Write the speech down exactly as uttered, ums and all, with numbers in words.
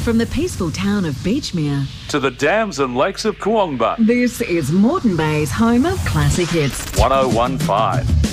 From the peaceful town of Beachmere to the dams and lakes of Koowanba. This is Moreton Bay's home of classic hits. one oh one point five.